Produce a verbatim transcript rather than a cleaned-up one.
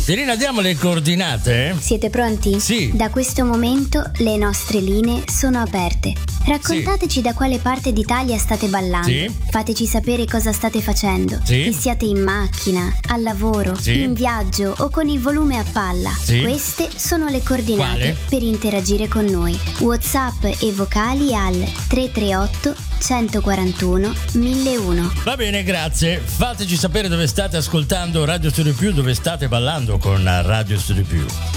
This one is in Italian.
Irina, diamo le coordinate? Siete pronti? Sì. Da questo momento le nostre linee sono aperte. Raccontateci sì. da quale parte d'Italia state ballando. Sì. Fateci sapere cosa state facendo. Sì. Che siate in macchina, al lavoro, sì. in viaggio o con il volume a palla. Sì. Queste sono le coordinate Quale? per interagire con noi. WhatsApp e vocali al tre tre otto centoquarantuno milleuno. Va bene, grazie. Fateci sapere dove state ascoltando Radio Studio Più, dove state ballando con Radio Studio Più.